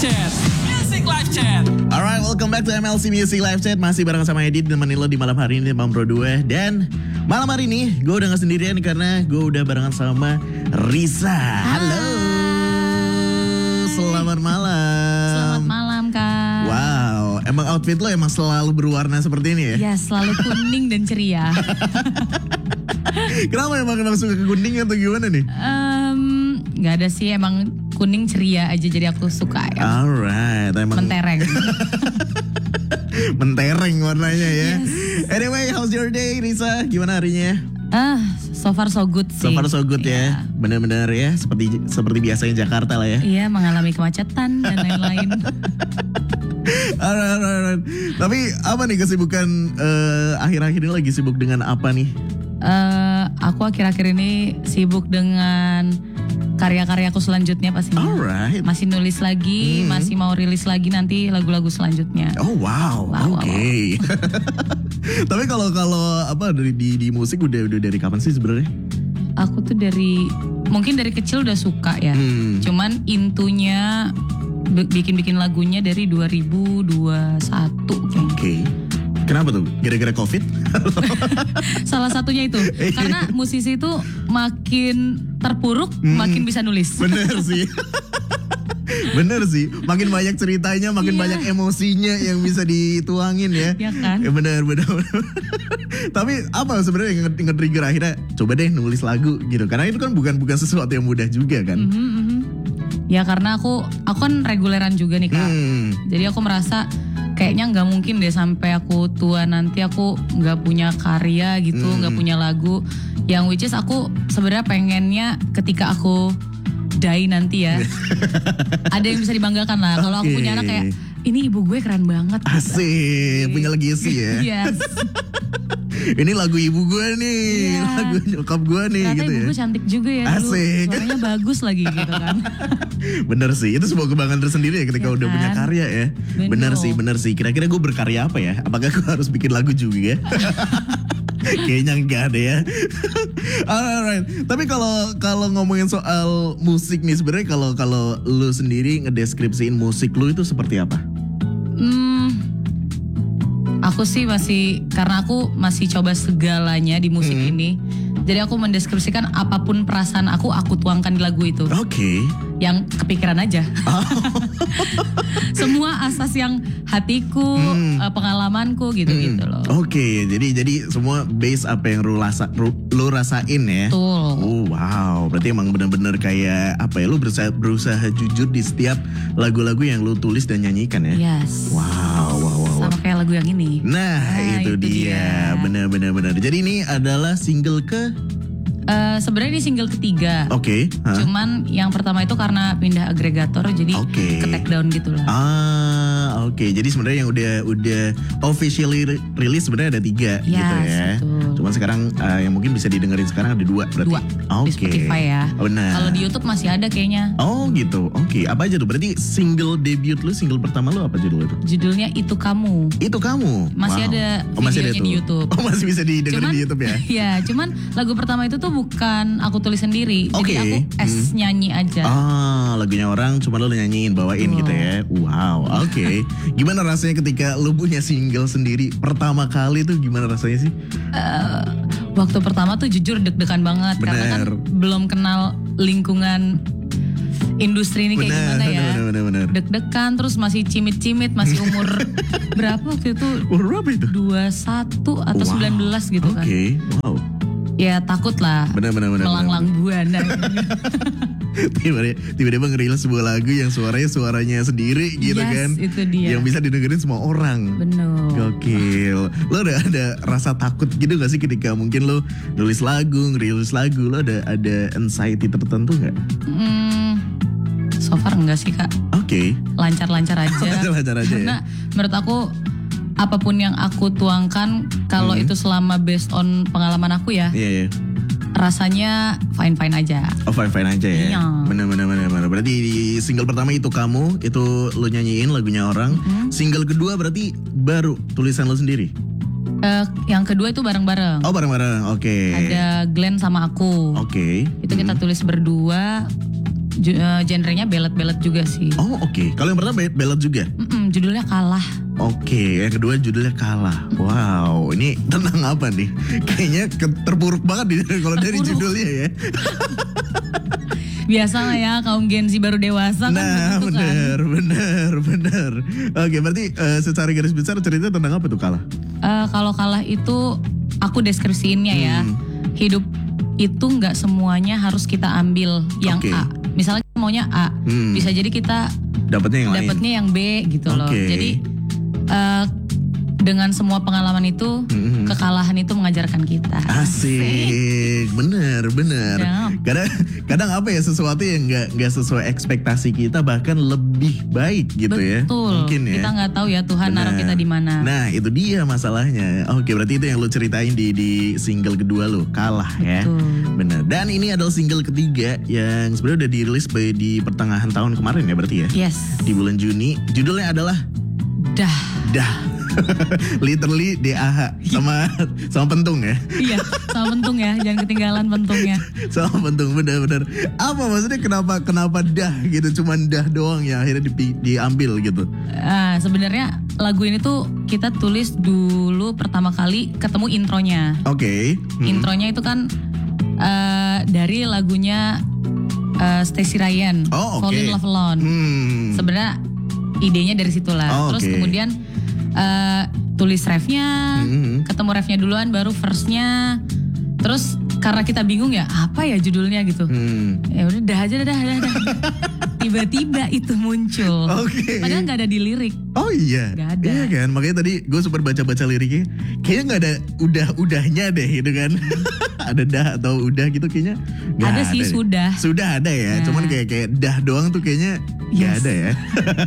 Chat. Music Live Chat. Alright, welcome back to MLC Music Live Chat. Masih bareng sama Edit, nemenin lo di malam hari ini, Bang Pro 2. Dan malam hari ini gue udah gak sendirian karena gue udah barengan sama Risa. Halo. Selamat malam. Selamat malam, Kak. Wow, emang outfit lo emang selalu berwarna seperti ini ya? Ya, selalu kuning dan ceria. Kenapa emang suka ke kuning atau gimana nih? Gak ada sih, emang kuning ceria aja jadi aku suka ya. Alright, emang Mentereng. mentereng warnanya ya. Yes. Anyway, how's your day, Risa? Gimana harinya? So far so good sih. So far so good ya. Benar-benar ya, seperti biasanya Jakarta lah ya. Iya, mengalami kemacetan dan lain-lain. Alright. Tapi apa nih kesibukan akhir-akhir ini lagi sibuk dengan apa nih? Aku akhir-akhir ini sibuk dengan karya-karyaku selanjutnya pastinya. Alright. Masih nulis lagi, masih mau rilis lagi nanti lagu-lagu selanjutnya. Oh wow, oke. Tapi kalau apa di musik udah dari kapan sih sebenarnya? Aku tuh mungkin dari kecil udah suka ya. Cuman intunya bikin lagunya dari 2021 kayaknya. Oke. Kenapa tuh? Gara-gara COVID? Salah satunya itu. Karena musisi itu makin terpuruk, makin bisa nulis. Bener sih. Bener sih. Makin banyak ceritanya, makin Iya. banyak emosinya yang bisa dituangin ya. Iya kan? Bener. Tapi apa sebenarnya yang nge-trigger akhirnya coba deh nulis lagu gitu. Karena itu kan bukan sesuatu yang mudah juga kan. Ya karena aku kan reguleran juga nih, Kak. Jadi aku merasa kayaknya nggak mungkin deh sampai aku tua nanti aku nggak punya karya gitu, nggak punya lagu. Yang which is aku sebenarnya pengennya ketika aku die nanti ya, ada yang bisa dibanggakan lah. Kalau aku punya anak kayak, ini ibu gue keren banget. Asik, punya legacy ya. Yes. Ini lagu ibu gue nih, Iya. lagu nyokap gue nih Ternyata gitu ibu ya. gue cantik juga ya dulu. Asik. Suaranya bagus lagi gitu kan. Bener sih, itu sebuah kebanggaan tersendiri ya ketika Ya udah kan? punya karya ya. Bener sih. Kira-kira gue berkarya apa ya? Apakah gue harus bikin lagu juga? Kayaknya enggak deh ya. Alright. Tapi kalau ngomongin soal musik nih, sebenarnya kalau lu sendiri ngedeskripsiin musik lu itu seperti apa? Aku sih karena aku masih coba segalanya di musik ini. Jadi aku mendeskripsikan apapun perasaan aku tuangkan di lagu itu. Oke. Yang kepikiran aja. Semua asas yang hatiku, pengalamanku gitu-gitu loh. Oke, jadi semua base apa yang lu rasain ya. Betul. Oh wow, berarti emang benar-benar kayak apa ya? Lu berusaha jujur di setiap lagu-lagu yang lu tulis dan nyanyikan ya. Yes. Wow. Sama kayak lagu yang ini. Nah, itu dia. Benar. Jadi ini adalah single ke? Sebenarnya ini single ketiga. Oke. Cuman yang pertama itu karena pindah agregator jadi ke take down gitu lah. Oke. Jadi sebenarnya yang udah officially rilis sebenarnya ada 3 gitu ya. Betul. Cuman sekarang yang mungkin bisa didengerin sekarang ada 2 berarti. 2 di Spotify ya. Benar. Kalau di YouTube masih ada kayaknya. Oh gitu. Oke. Apa aja tuh? Berarti single debut lu, single pertama lu apa judulnya tuh? Judulnya Itu Kamu. Itu Kamu. Masih Wow. ada masih ada videonya tuh. di YouTube. Oh masih bisa didengerin di YouTube ya? Ya, cuman lagu pertama itu tuh bukan aku tulis sendiri. Oke. Jadi aku nyanyi aja. Lagunya orang cuma lu nyanyiin, bawain gitu ya. Wow, oke. Gimana rasanya ketika lu punya single sendiri pertama kali tuh gimana rasanya sih? Waktu pertama tuh jujur deg-degan banget. Karena kan belum kenal lingkungan industri ini kayak gimana ya. Bener. Deg-degan terus masih cimit-cimit, masih umur berapa waktu itu? Umur berapa itu? 21 atau 19 gitu kan. Oke, wow. Ya takut lah. Bener. Melanglang buana. Tiba-tiba ngerilis sebuah lagu yang suaranya sendiri gitu kan. Itu dia. Yang bisa didengerin semua orang. Bener. Gokil. Lo ada rasa takut gitu gak sih ketika mungkin lo nulis lagu, ngerilis lagu, lo ada anxiety tertentu gak? So far enggak sih, Kak. Oke. Lancar-lancar aja. Lancar-lancar aja Karena menurut aku apapun yang aku tuangkan kalau itu selama based on pengalaman aku ya. Iya. Rasanya fine-fine aja. Oh fine aja ya. Iya. Bener. Berarti di single pertama Itu Kamu, itu lo nyanyiin lagunya orang. Single kedua berarti baru tulisan lo sendiri. Yang kedua itu bareng-bareng. Oh bareng-bareng, oke. Ada Glenn sama aku. Oke. Itu kita tulis berdua. genrenya ballad juga sih. Oh oke. Kalau yang pertama ballad juga? Judulnya Kalah. Oke, yang kedua judulnya Kalah. Wow, ini tentang apa nih? Kayaknya terpuruk banget nih kalau dari judulnya ya. Biasa lah ya, kaum Gen Z baru dewasa Nah, kan begitu bener. Oke, berarti secara garis besar cerita tentang apa tuh Kalah? Kalau Kalah itu aku deskripsiinnya ya. Hidup itu nggak semuanya harus kita ambil yang Oke. A. Misalnya kita maunya A, bisa jadi kita Dapatnya yang lain. dapatnya yang B gitu loh. Oke. Jadi dengan semua pengalaman itu, kekalahan itu mengajarkan kita. Asik, bener. Sedap. Kadang apa ya, sesuatu yang nggak sesuai ekspektasi kita bahkan lebih baik gitu ya. Betul. Mungkin ya. Kita nggak tahu ya Tuhan naruh kita di mana. Nah itu dia masalahnya. Oke, berarti itu yang lo ceritain di single kedua lo, Kalah ya. Betul. Bener. Dan ini adalah single ketiga yang sebenarnya udah dirilis di pertengahan tahun kemarin ya berarti ya. Yes. Di bulan Juni. Judulnya adalah Dah. Literally DAH sama pentung ya. Iya, sama pentung ya, jangan ketinggalan pentungnya. Sama pentung, bener. Apa maksudnya kenapa dah gitu, cuman dah doang ya akhirnya diambil gitu. Sebenarnya lagu ini tuh kita tulis dulu pertama kali ketemu intronya. Oke. Intronya itu kan dari lagunya Stacy Ryan, Oh, Fall oke. in Love Alone. Sebenarnya idenya dari situlah. Oh, Terus oke. kemudian tulis refnya, ketemu refnya duluan, baru verse-nya. Terus karena kita bingung ya apa ya judulnya gitu. Ya udah dah aja dah. Tiba-tiba itu muncul. Oke. Padahal nggak ada di lirik. Oh iya. Gak ada. Iya kan, makanya tadi gue sempat baca-baca liriknya. Kayaknya nggak ada udahnya deh gitu kan. Ada dah atau udah gitu kayaknya. Nggak Ada sih, deh. sudah. Sudah ada ya. Nah. Cuman kayak dah doang tuh kayaknya nggak Yes. ada ya.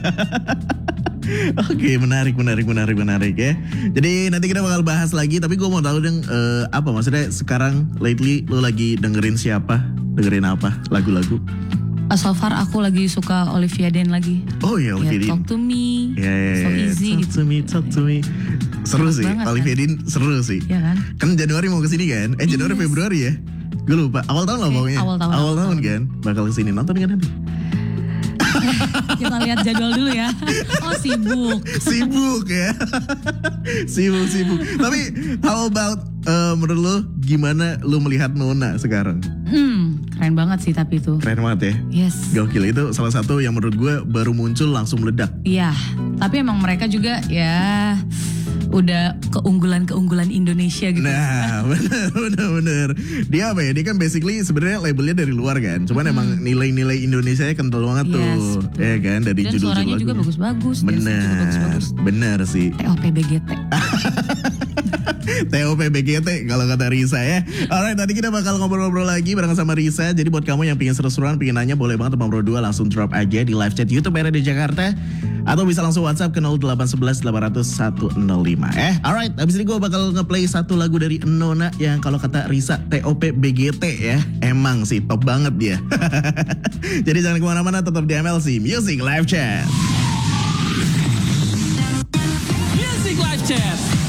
Oke, menarik ya. Jadi nanti kita bakal bahas lagi. Tapi gue mau tahu dong apa maksudnya sekarang lately lo lagi dengerin siapa? Dengerin apa? Lagu-lagu? So far aku lagi suka Olivia Dean lagi. Oh iya, Ya, Olivia Dean. Talk to Me, Ya. So Easy gitu. Talk to me. Seru Enak sih, banget, Olivia kan? Dean seru sih. Ya kan? Kan Januari mau kesini kan? Januari Yes. Februari ya? Gue lupa. Awal tahun lah Oke, pokoknya. awal tahun. Kan? Bakal kesini nonton kan nanti? Kita lihat jadwal dulu ya. Oh sibuk. Sibuk ya. Sibuk. Tapi how about menurut lo gimana lo melihat Nona sekarang? Keren banget sih tapi itu. Keren banget ya. Yes. Gokil, itu salah satu yang menurut gue baru muncul langsung meledak. Iya. Tapi emang mereka juga ya udah keunggulan Indonesia gitu. Nah, bener. Dia apa ya? Dia kan basically sebenarnya labelnya dari luar kan. Cuman emang nilai-nilai Indonesia kental banget Yes, tuh. Ya kan, dari Dan judul-judul suaranya juga lagunya. bagus-bagus. dancenya juga bagus-bagus. Bener sih. TOP BGT. TOP BGT kalau kata Risa ya. Alright, nanti kita bakal ngobrol-ngobrol lagi bareng sama Risa. Jadi buat kamu yang pengen seru-seruan, pengen nanya, boleh banget Bang Bro 2 langsung drop aja di live chat YouTube RRD Jakarta. Atau bisa langsung WhatsApp ke 0811 800 105. Alright, abis ini gue bakal ngeplay satu lagu dari Nona yang kalau kata Risa TOP BGT ya. Emang sih top banget dia. Jadi jangan kemana-mana, tetap di MLC Music Live Chat. Music Live Chat.